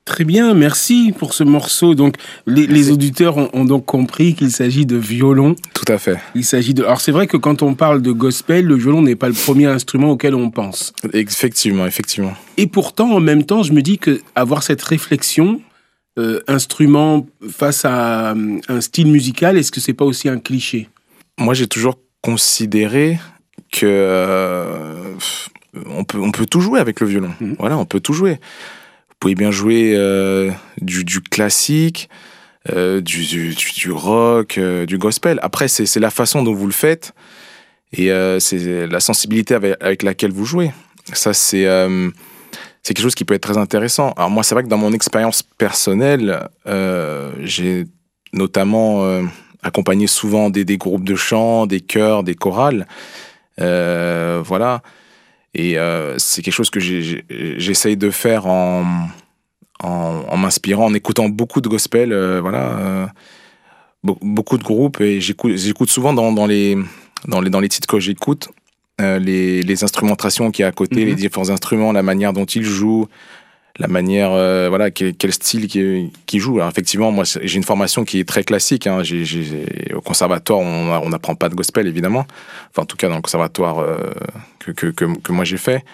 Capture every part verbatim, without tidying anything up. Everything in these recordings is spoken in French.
Très bien, merci pour ce morceau. Donc, les, les auditeurs ont, ont donc compris qu'il s'agit de violon. Tout à fait. Il s'agit de. Alors, c'est vrai que quand on parle de gospel, le violon n'est pas le premier instrument auquel on pense. Effectivement, effectivement. Et pourtant, en même temps, je me dis que avoir cette réflexion, euh, instrument face à euh, un style musical, est-ce que c'est pas aussi un cliché? Moi, j'ai toujours considéré que euh, on peut, on peut tout jouer avec le violon. Mmh. Voilà, on peut tout jouer. Vous pouvez bien jouer euh, du, du classique, euh, du, du, du rock, euh, du gospel. Après, c'est, c'est la façon dont vous le faites et euh, c'est la sensibilité avec, avec laquelle vous jouez. Ça, c'est, euh, c'est quelque chose qui peut être très intéressant. Alors moi, c'est vrai que dans mon expérience personnelle, euh, j'ai notamment euh, accompagné souvent des, des groupes de chant, des chœurs, des chorales. Euh, voilà. Et euh, c'est quelque chose que j'ai, j'ai, j'essaye de faire en, en, en m'inspirant, en écoutant beaucoup de gospel, euh, voilà, euh, be- beaucoup de groupes. Et j'écoute, j'écoute souvent dans, dans, les, dans, les, dans les titres que j'écoute, euh, les, les instrumentations qu'il y a à côté, mm-hmm. les différents instruments, la manière dont ils jouent, la manière, euh, voilà, quel, quel style qui, qui joue. Alors effectivement, moi, j'ai une formation qui est très classique. Hein. J'ai, j'ai, au conservatoire, on n'apprend pas de gospel, évidemment. Enfin, en tout cas, dans le conservatoire euh, que, que, que, que moi j'ai fait.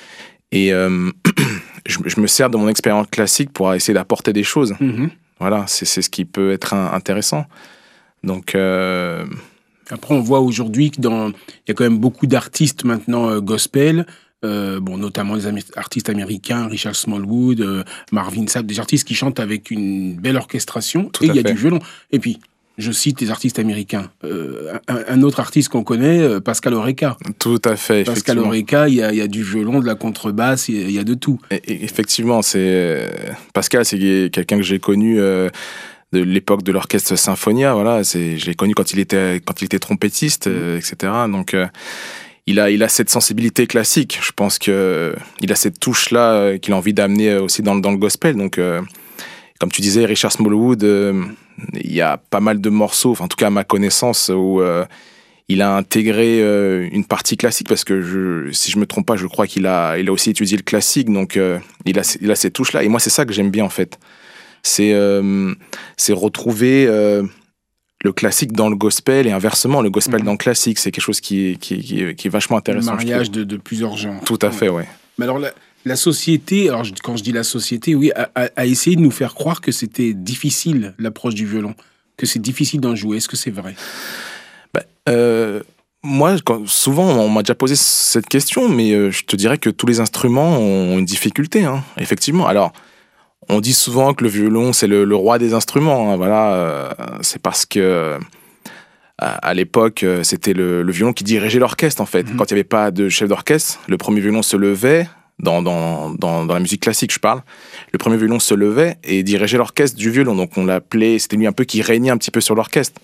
Et euh, je, je me sers de mon expérience classique pour essayer d'apporter des choses. Mm-hmm. Voilà, c'est, c'est ce qui peut être un, intéressant. Donc... Euh... Après, on voit aujourd'hui qu'il y a quand même beaucoup d'artistes maintenant euh, gospel. Euh, bon, notamment les am- artistes américains, Richard Smallwood, euh, Marvin Sapp, des artistes qui chantent avec une belle orchestration. Tout et il y a fait. Du violon. Et puis, je cite les artistes américains. Euh, un, un autre artiste qu'on connaît, euh, Pascal Oreca. Tout à fait. Pascal Oreca, il y a, y a du violon, de la contrebasse, il y, y a de tout. Et, et effectivement, c'est Pascal, c'est quelqu'un que j'ai connu. Euh... de l'époque de l'orchestre Symphonia, voilà, c'est, je l'ai connu quand il était, quand il était trompettiste, euh, et cetera. Donc, euh, il a, il a cette sensibilité classique. Je pense que euh, il a cette touche-là euh, qu'il a envie d'amener aussi dans, dans le gospel. Donc, euh, comme tu disais, Richard Smallwood, euh, il y a pas mal de morceaux, enfin, en tout cas à ma connaissance, où euh, il a intégré euh, une partie classique, parce que je, si je me trompe pas, je crois qu'il a, il a aussi étudié le classique. Donc, euh, il a, il a cette touche-là. Et moi, c'est ça que j'aime bien, en fait. C'est, euh, c'est retrouver euh, le classique dans le gospel et inversement, le gospel mmh. dans le classique. C'est quelque chose qui est, qui est, qui est, qui est vachement intéressant. Le mariage de, de plusieurs genres. Tout à fait, oui. Ouais. Mais alors, la, la société, alors quand je dis la société, oui, a, a, a essayé de nous faire croire que c'était difficile, l'approche du violon, que c'est difficile d'en jouer. Est-ce que c'est vrai? bah, euh, Moi, quand, souvent, on m'a déjà posé cette question, mais euh, je te dirais que tous les instruments ont une difficulté, hein, effectivement. Alors, on dit souvent que le violon, c'est le, le roi des instruments. Hein, voilà, euh, c'est parce que à, à l'époque, c'était le, le violon qui dirigeait l'orchestre, en fait. Mmh. Quand il n'y avait pas de chef d'orchestre, le premier violon se levait, dans, dans, dans, dans la musique classique, je parle. Le premier violon se levait et dirigeait l'orchestre du violon. Donc on l'appelait, c'était lui un peu qui régnait un petit peu sur l'orchestre.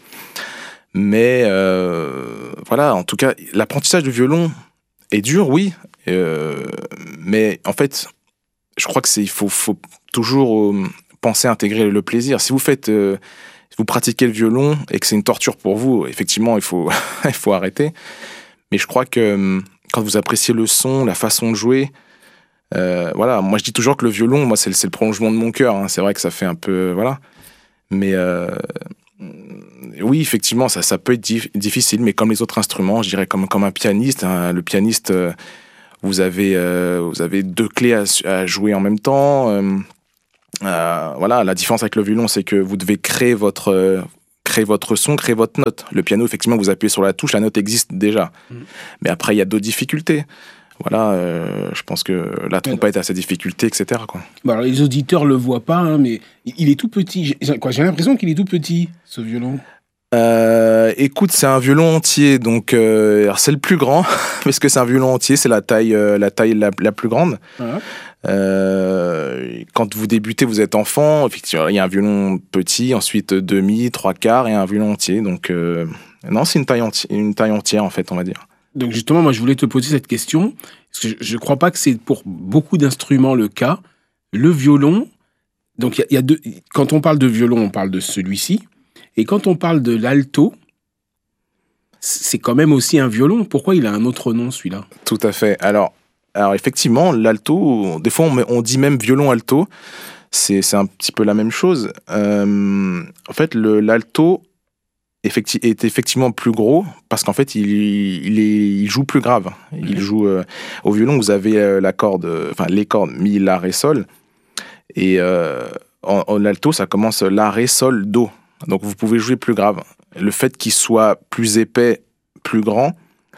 Mais euh, voilà, en tout cas, l'apprentissage du violon est dur, oui. Euh, mais en fait, je crois que c'est, il faut, faut toujours euh, penser à intégrer le plaisir. Si vous faites, euh, si vous pratiquez le violon et que c'est une torture pour vous, effectivement, il faut, il faut arrêter. Mais je crois que euh, quand vous appréciez le son, la façon de jouer, euh, voilà. Moi, je dis toujours que le violon, moi, c'est, c'est le prolongement de mon cœur. Hein. C'est vrai que ça fait un peu, voilà. Mais euh, oui, effectivement, ça, ça peut être dif- difficile. Mais comme les autres instruments, je dirais comme comme un pianiste. Hein, le pianiste. Euh, Vous avez, euh, vous avez deux clés à, à jouer en même temps. Euh, euh, voilà, la différence avec le violon, c'est que vous devez créer votre, euh, créer votre son, créer votre note. Le piano, effectivement, vous appuyez sur la touche, la note existe déjà. Mmh. Mais après, il y a d'autres difficultés. Voilà, euh, je pense que la trompette a ses difficultés, et cetera. Quoi. Bon, alors, les auditeurs ne le voient pas, hein, mais il est tout petit. J'ai, quoi, j'ai l'impression qu'il est tout petit, ce violon. Euh, écoute, c'est un violon entier, donc euh, alors c'est le plus grand parce que c'est un violon entier, c'est la taille, euh, la taille la, la plus grande. Ah. Euh, quand vous débutez, vous êtes enfant, effectivement, il y a un violon petit, ensuite demi, trois quarts et un violon entier. Donc euh, non, c'est une taille entière, une taille entière en fait, on va dire. Donc justement, moi je voulais te poser cette question parce que je ne crois pas que c'est pour beaucoup d'instruments le cas. Le violon, donc il y, y a deux. Quand on parle de violon, on parle de celui-ci. Et quand on parle de l'alto, c'est quand même aussi un violon. Pourquoi il a un autre nom, celui-là ? Tout à fait. Alors, alors effectivement, l'alto, des fois, on, on dit même violon alto. c'est, c'est un petit peu la même chose. Euh, en fait, le, l'alto effecti- est effectivement plus gros parce qu'en fait, il, il, est, il joue plus grave. Il joue, euh, au violon, vous avez euh, la corde, enfin les cordes mi, la, ré, sol. Et euh, en, en alto, ça commence la, ré, sol, do. Donc vous pouvez jouer plus grave. Le fait qu'il soit plus épais, plus grand,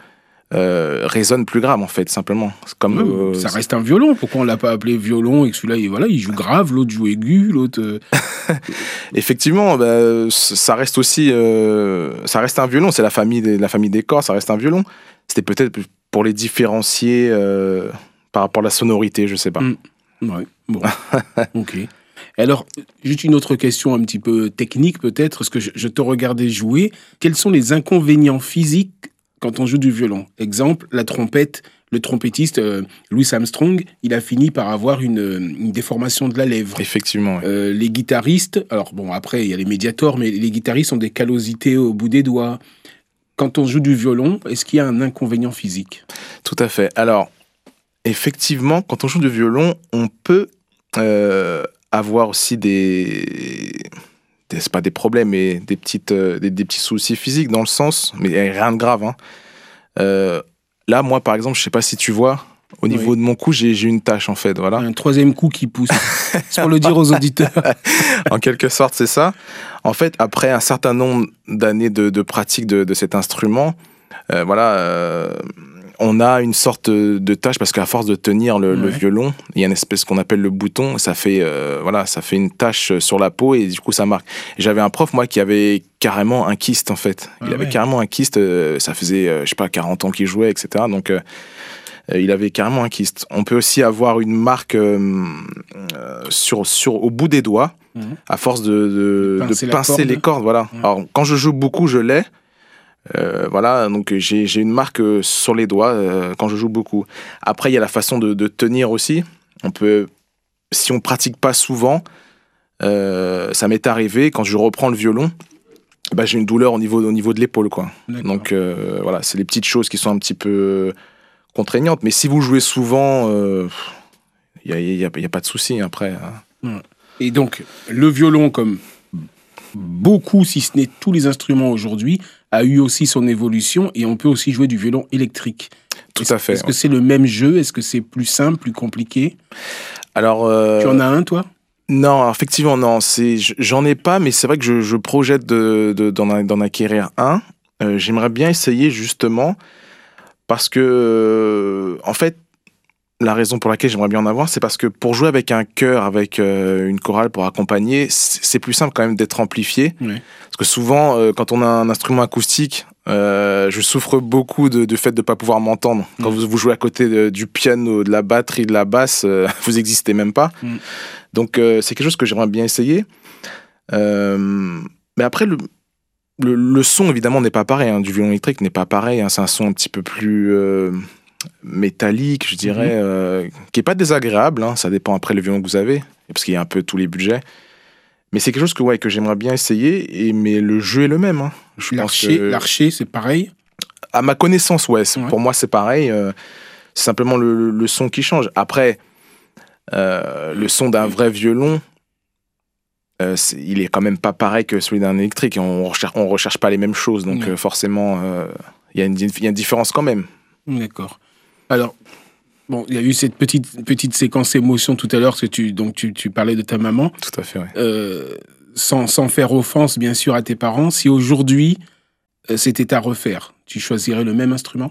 euh, résonne plus grave en fait, simplement. C'est comme, Ouais, euh, ça reste un violon. Pourquoi on l'a pas appelé violon et que celui-là, il, voilà, il joue grave, l'autre joue aigu, l'autre. Euh... Effectivement, bah, ça reste aussi, euh, ça reste un violon. C'est la famille des, la famille des cordes, ça reste un violon. C'était peut-être pour les différencier euh, par rapport à la sonorité, je sais pas. Mmh. Ouais. Bon. Ok. Alors, juste une autre question un petit peu technique peut-être, parce que je, je te regardais jouer. Quels sont les inconvénients physiques quand on joue du violon? Exemple, la trompette, le trompettiste euh, Louis Armstrong, il a fini par avoir une, une déformation de la lèvre. Effectivement. Ouais. Euh, les guitaristes, alors bon, après, il y a les médiators, mais les guitaristes ont des callosités au bout des doigts. Quand on joue du violon, est-ce qu'il y a un inconvénient physique? Tout à fait. Alors, effectivement, quand on joue du violon, on peut euh, avoir aussi des... des... c'est pas des problèmes, mais des, petites, euh, des, des petits soucis physiques dans le sens, mais rien de grave. Hein. Euh, là, moi, par exemple, je sais pas si tu vois, au niveau oui. de mon cou, j'ai, j'ai une tache, en fait, voilà. Un troisième cou qui pousse. C'est pour le dire aux auditeurs. En quelque sorte, c'est ça. En fait, après un certain nombre d'années de, de pratique de, de cet instrument, euh, voilà, euh, on a une sorte de tache parce qu'à force de tenir le, ouais. le violon, il y a une espèce qu'on appelle le bouton, ça fait, euh, voilà, ça fait une tache sur la peau et du coup ça marque. Et j'avais un prof, moi, qui avait carrément un kyste, en fait. Il ah avait ouais. carrément un kyste, euh, ça faisait, euh, je sais pas, quarante ans qu'il jouait, et cetera. Donc, euh, euh, il avait carrément un kyste. On peut aussi avoir une marque euh, euh, sur, sur, au bout des doigts, mmh. à force de, de, pincer, de pincer corde. les cordes, voilà. Mmh. Alors, quand je joue beaucoup, je l'ai. Euh, voilà, donc j'ai, j'ai une marque sur les doigts euh, quand je joue beaucoup. Après, il y a la façon de, de tenir aussi. On peut, si on pratique pas souvent, euh, ça m'est arrivé quand je reprends le violon, bah, j'ai une douleur au niveau, au niveau de l'épaule, quoi. D'accord. Donc euh, voilà, c'est les petites choses qui sont un petit peu contraignantes. Mais si vous jouez souvent, il euh, y a, y a, y a pas de souci après. Hein. Et donc le violon, comme beaucoup, si ce n'est tous les instruments aujourd'hui, a eu aussi son évolution et on peut aussi jouer du violon électrique. Tout est-ce, à fait. Est-ce ouais. que c'est le même jeu? Est-ce que c'est plus simple, plus compliqué? Alors, euh... tu en as un, toi? Non, effectivement, non. C'est, j'en ai pas, mais c'est vrai que je, je projette de, de, d'en, d'en acquérir un. Euh, j'aimerais bien essayer, justement, parce que, euh, en fait, la raison pour laquelle j'aimerais bien en avoir, c'est parce que pour jouer avec un chœur, avec euh, une chorale pour accompagner, c'est plus simple quand même d'être amplifié. Oui. Parce que souvent, euh, quand on a un instrument acoustique, euh, je souffre beaucoup de, de fait de ne pas pouvoir m'entendre. Quand mmh. vous, vous jouez à côté de, du piano, de la batterie, de la basse, euh, vous n'existez même pas. Mmh. Donc euh, c'est quelque chose que j'aimerais bien essayer. Euh, mais après, le, le, le son, évidemment, n'est pas pareil. Hein, du violon électrique n'est pas pareil. Hein, c'est un son un petit peu plus... Euh, métallique, je dirais, mmh. euh, qui est pas désagréable, hein, ça dépend après le violon que vous avez, parce qu'il y a un peu tous les budgets. Mais c'est quelque chose que, ouais, que j'aimerais bien essayer, et, mais le jeu est le même. Hein. Je l'archer, pense que, l'archer, c'est pareil? À ma connaissance, ouais, ouais. Pour moi, c'est pareil. Euh, c'est simplement le, le son qui change. Après, euh, le son d'un vrai violon, euh, c'est, il est quand même pas pareil que celui d'un électrique. On recherche, on recherche pas les mêmes choses, donc mmh. euh, forcément, il euh, y, y a une différence quand même. D'accord. Alors, bon, il y a eu cette petite, petite séquence émotion tout à l'heure, que tu, donc tu, tu parlais de ta maman. Tout à fait, oui. Euh, sans, sans faire offense, bien sûr, à tes parents, si aujourd'hui, euh, c'était à refaire, tu choisirais le même instrument?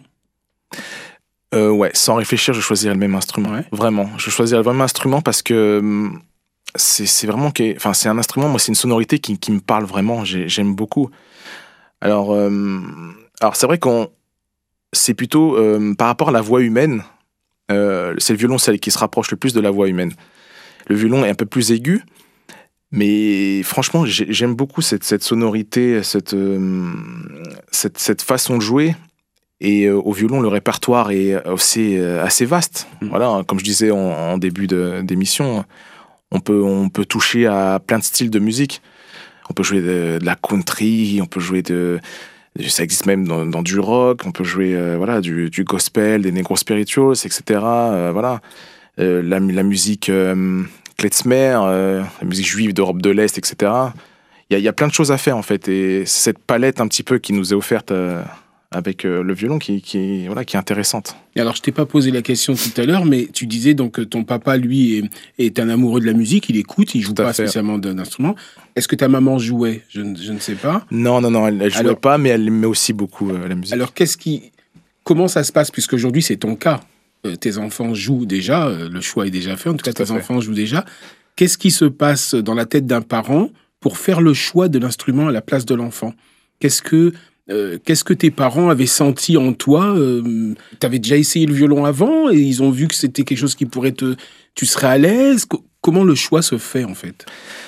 euh, Ouais, sans réfléchir, je choisirais le même instrument. Ouais. Vraiment. Je choisirais le même instrument parce que c'est, c'est vraiment... Enfin, c'est un instrument, moi, c'est une sonorité qui, qui me parle vraiment. J'ai, j'aime beaucoup. Alors, euh, alors, c'est vrai qu'on... C'est plutôt euh, par rapport à la voix humaine, euh, c'est le violoncelle qui se rapproche le plus de la voix humaine. Le violon est un peu plus aigu, mais franchement, j'aime beaucoup cette, cette sonorité, cette, euh, cette, cette façon de jouer. Et euh, au violon, le répertoire est assez, assez vaste. Mmh. Voilà, comme je disais en, en début de, d'émission, on peut, on peut toucher à plein de styles de musique. On peut jouer de, de la country, on peut jouer de... Ça existe même dans, dans du rock, on peut jouer euh, voilà, du, du gospel, des negro spirituals, et cetera. Euh, voilà. euh, la, la musique euh, klezmer, euh, la musique juive d'Europe de l'Est, et cetera. Il y a, il y a plein de choses à faire, en fait. Et c'est cette palette un petit peu qui nous est offerte euh, avec euh, le violon qui, qui, voilà, qui est intéressante. Et alors, je t'ai pas posé la question tout à l'heure, mais tu disais donc que ton papa, lui, est, est un amoureux de la musique, il écoute, il joue Tout à pas fait. spécialement d'un instrument. Est-ce que ta maman jouait? je, ne- je ne sais pas. Non, non, non, elle ne jouait Alors- pas, mais elle aimait aussi beaucoup euh, la musique. Alors, qu'est-ce qui, comment ça se passe? Puisqu'aujourd'hui, c'est ton cas. Euh, tes enfants jouent déjà, euh, le choix est déjà fait, en tout cas, Tout à tes fait. enfants jouent déjà. Qu'est-ce qui se passe dans la tête d'un parent pour faire le choix de l'instrument à la place de l'enfant? Qu'est-ce que, euh, qu'est-ce que tes parents avaient senti en toi? euh, T'avais déjà essayé le violon avant et ils ont vu que c'était quelque chose qui pourrait te... Tu serais à l'aise? Co- Comment le choix se fait, en fait?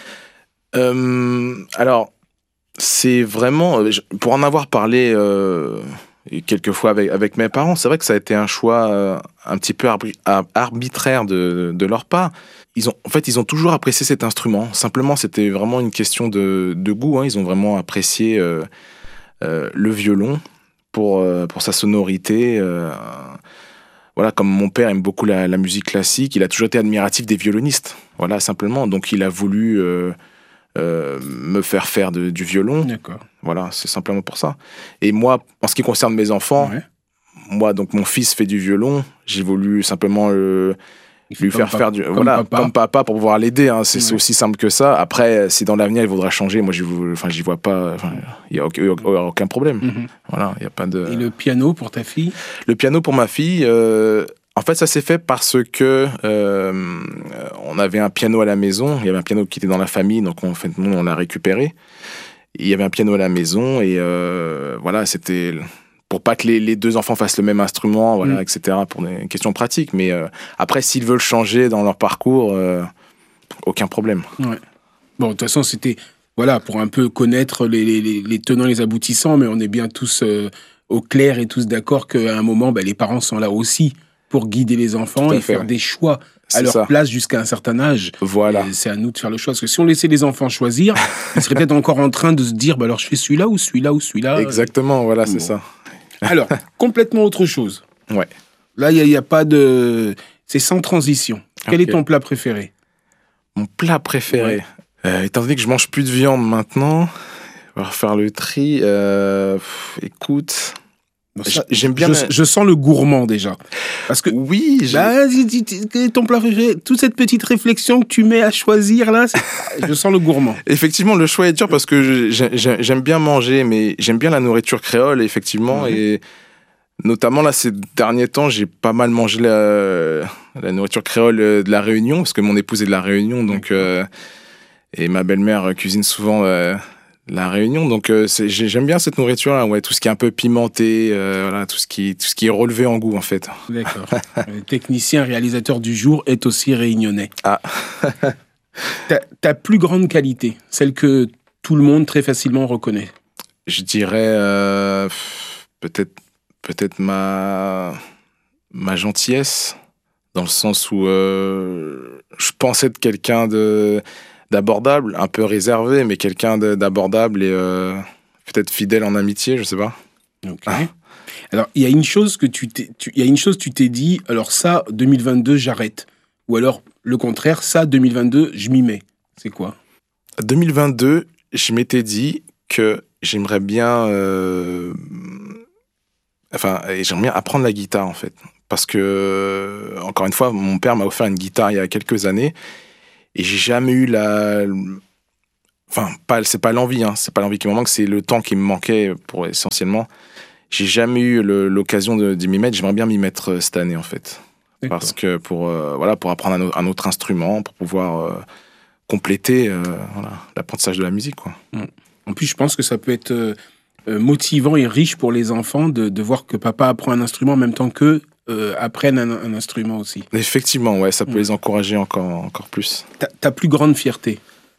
Euh, alors, c'est vraiment, euh, je- pour en avoir parlé euh, quelques fois avec, avec mes parents, c'est vrai que ça a été un choix euh, un petit peu arbri- ar- arbitraire de, de leur part. Ils ont, en fait, ils ont toujours apprécié cet instrument. Simplement, c'était vraiment une question de, de goût, hein. Ils ont vraiment apprécié euh, euh, le violon pour, euh, pour sa sonorité. euh, Voilà, comme mon père aime beaucoup la, la musique classique, il a toujours été admiratif des violonistes. Voilà, simplement. Donc, il a voulu euh, euh, me faire faire de- du violon. D'accord. Voilà, c'est simplement pour ça. Et moi, en ce qui concerne mes enfants, Ouais. moi, donc mon fils fait du violon. J'ai voulu simplement euh, Il fait lui comme faire papa- faire du comme voilà papa. comme papa pour pouvoir l'aider. Hein. C'est c'est Ouais. aussi simple que ça. Après, si dans l'avenir il voudra changer, moi, j'y vois- enfin, j'y vois pas. Enfin, il y a aucun, il y a aucun problème. Mhm. Voilà, il y a pas de. Et le piano pour ta fille? Le piano pour ma fille, euh, en fait, ça s'est fait parce que euh, on avait un piano à la maison. Il y avait un piano qui était dans la famille, donc en fait, nous, on l'a récupéré. Il y avait un piano à la maison et euh, voilà, c'était pour pas que les, les deux enfants fassent le même instrument, voilà, Mm. et cetera, pour des questions pratiques. Mais euh, après, s'ils veulent changer dans leur parcours, euh, aucun problème. Ouais. Bon, de toute façon, c'était voilà pour un peu connaître les, les, les- les tenants, les aboutissants, mais on est bien tous euh, au clair et tous d'accord qu'à un moment, ben, les parents sont là aussi pour guider les enfants Tout à et fait, faire ouais. des choix à C'est leur ça. place jusqu'à un certain âge. Voilà. Et c'est à nous de faire le choix. Parce que si on laissait les enfants choisir, ils seraient peut-être encore en train de se dire, bah alors je fais celui-là ou celui-là ou celui-là. Exactement, voilà, c'est bon. ça. Alors, complètement autre chose. Ouais. Là, il n'y a, il y a pas de... C'est sans transition. Quel Ok. est ton plat préféré? Mon plat préféré. Ouais. Euh, étant donné que je mange plus de viande maintenant, on va refaire le tri. Euh, pff, écoute, Bon, j- ça, j'aime bien. je, la- je sens le gourmand déjà. Parce que Oui, j'ai- bah, dis- dis- dis- quel est ton plat préféré? Toute cette petite réflexion que tu mets à choisir là, c'est- je sens le gourmand. effectivement, le choix est dur parce que j'ai- j'ai- j'aime bien manger, mais j'aime bien la nourriture créole, effectivement. Ouais. Et notamment, là, ces derniers temps, j'ai pas mal mangé la, la nourriture créole de la Réunion, parce que mon épouse est de la Réunion, donc. euh, et ma belle-mère cuisine souvent euh, la Réunion, donc euh, c'est- j'ai- j'aime bien cette nourriture-là, ouais, tout ce qui est un peu pimenté, euh, voilà, tout ce qui, tout ce qui est relevé en goût, en fait. D'accord. Le technicien réalisateur du jour est aussi réunionnais. Ah. ta, ta plus grande qualité, celle que tout le monde très facilement reconnaît. Je dirais euh, pff, peut-être peut-être ma ma gentillesse, dans le sens où euh, je pense être quelqu'un de d'abordable, un peu réservé, mais quelqu'un de- d'abordable et euh, peut-être fidèle en amitié, je sais pas. Ok. Alors, il y a une chose que tu t'es, tu- il y a une chose tu t'es dit, alors ça, deux mille vingt-deux, j'arrête. Ou alors, le contraire, ça, deux mille vingt-deux, je m'y mets. C'est quoi? deux mille vingt-deux, je m'étais dit que j'aimerais bien, euh, enfin, et j'aimerais bien apprendre la guitare en fait, parce que encore une fois, mon père m'a offert une guitare il y a quelques années et j'ai jamais eu la, enfin, pas, c'est pas l'envie, hein, c'est pas l'envie qui me manque, c'est le temps qui me manquait pour essentiellement. J'ai jamais eu le- l'occasion de, de m'y mettre. J'aimerais bien m'y mettre euh, cette année en fait, D'accord. parce que pour euh, voilà, pour apprendre un, au- un autre instrument, pour pouvoir euh, compléter euh, voilà, l'apprentissage de la musique, quoi. En plus, je pense que ça peut être euh, euh, motivant et riche pour les enfants de, de voir que papa apprend un instrument en même temps qu'eux euh, apprennent un, un instrument aussi. Effectivement, ouais, ça peut Mm. les encourager encore, encore plus. Ta, ta plus grande fierté?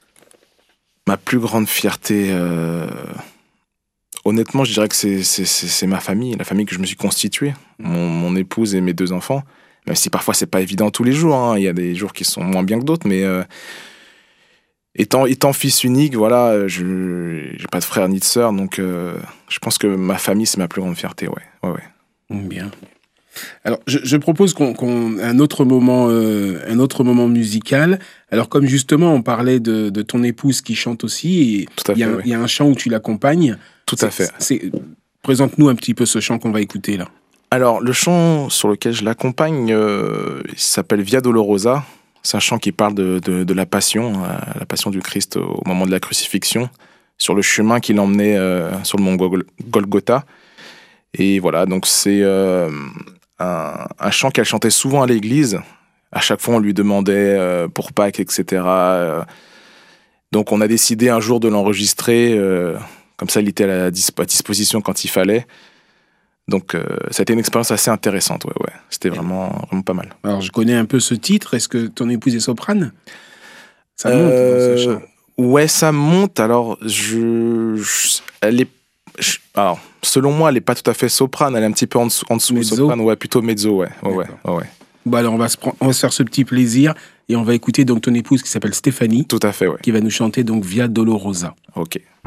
Ma plus grande fierté, euh, honnêtement, je dirais que c'est, c'est, c'est, c'est ma famille, la famille que je me suis constituée, mon, mon épouse et mes deux enfants. Même si parfois c'est pas évident tous les jours, hein. Il y a des jours qui sont moins bien que d'autres, mais euh, étant, étant fils unique, voilà, je j'ai pas de frère ni de sœur, donc euh, je pense que ma famille c'est ma plus grande fierté, ouais, ouais, ouais. Bien. Alors, je, je propose qu'on, qu'on un autre moment, euh, un autre moment musical. Alors, comme justement, on parlait de, de ton épouse qui chante aussi, et Tout à il y, fait, a un- oui. il y a un chant où tu l'accompagnes. Tout C'est- à fait. c'est- Présente-nous un petit peu ce chant qu'on va écouter là. Alors, le chant sur lequel je l'accompagne, euh, il s'appelle Via Dolorosa. C'est un chant qui parle de, de, de la passion, euh, la passion du Christ au moment de la crucifixion, sur le chemin qu'il emmenait euh, sur le mont Gol- Golgotha. Et voilà, donc c'est euh, un, un chant qu'elle chantait souvent à l'église. À chaque fois, on lui demandait euh, pour Pâques, et cetera. Euh, Donc, on a décidé un jour de l'enregistrer. euh, comme ça, il était à, la disp- à disposition quand il fallait. Donc, euh, ça a été une expérience assez intéressante. Ouais, ouais. C'était vraiment, vraiment pas mal. Alors, je connais un peu ce titre. Est-ce que ton épouse est soprane? Ça monte dans Euh, ce chant. Ouais, ça monte. Alors, je, je- elle est, je- alors, selon moi, elle est pas tout à fait soprane. Elle est un petit peu en dessous, en dessous Mezzo. soprane. Ouais, plutôt mezzo. Ouais, ouais, ouais, D'accord. ouais, ouais. Bon, alors, on va, se prendre- on va se faire ce petit plaisir et on va écouter donc ton épouse qui s'appelle Stéphanie, Tout à fait, ouais. qui va nous chanter donc Via Dolorosa. Ok.